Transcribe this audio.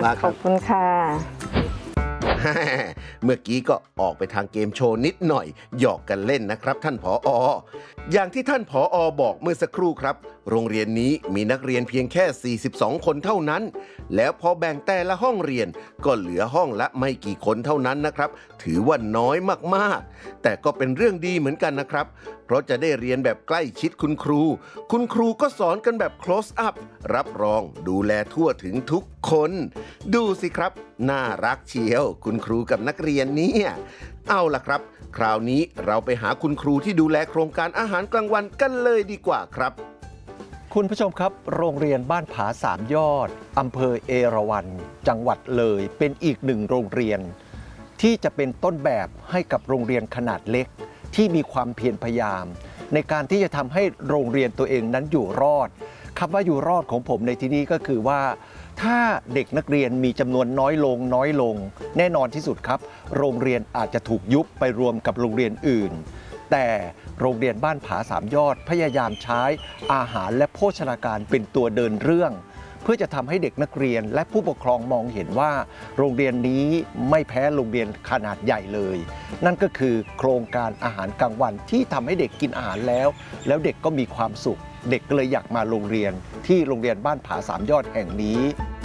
มากครับขอบคุณค่ะเมื่อกี้ก็ออกไปทางเกมโชว์นิดหน่อยหยอกกันเล่นนะครับท่านผอ.อย่างที่ท่านผอ.บอกเมื่อสักครู่ครับโรงเรียนนี้มีนักเรียนเพียงแค่42คนเท่านั้นแล้วพอแบ่งแต่ละห้องเรียนก็เหลือห้องละไม่กี่คนเท่านั้นนะครับถือว่าน้อยมากๆแต่ก็เป็นเรื่องดีเหมือนกันนะครับเพราะจะได้เรียนแบบใกล้ชิดคุณครูก็สอนกันแบบ close up รับรองดูแลทั่วถึงทุกคนดูสิครับน่ารักเชียวคุณครูกับนักเรียนเนี่ยเอาล่ะครับคราวนี้เราไปหาคุณครูที่ดูแลโครงการอาหารกลางวันกันเลยดีกว่าครับคุณผู้ชมครับโรงเรียนบ้านผาสามยอดอำเภอเอราวัณจังหวัดเลยเป็นอีกหนึ่งโรงเรียนที่จะเป็นต้นแบบให้กับโรงเรียนขนาดเล็กที่มีความเพียรพยายามในการที่จะทำให้โรงเรียนตัวเองนั้นอยู่รอดคำว่าอยู่รอดของผมในที่นี้ก็คือว่าถ้าเด็กนักเรียนมีจำนวนน้อยลงแน่นอนที่สุดครับโรงเรียนอาจจะถูกยุบไปรวมกับโรงเรียนอื่นแต่โรงเรียนบ้านผาสามยอดพยายามใช้อาหารและโภชนาการเป็นตัวเดินเรื่องเพื่อจะทำให้เด็กนักเรียนและผู้ปกครองมองเห็นว่าโรงเรียนนี้ไม่แพ้โรงเรียนขนาดใหญ่เลยนั่นก็คือโครงการอาหารกลางวันที่ทำให้เด็กกินอาหารแล้วเด็กก็มีความสุขเด็กก็เลยอยากมาโรงเรียนที่โรงเรียนบ้านผาสามยอดแห่งนี้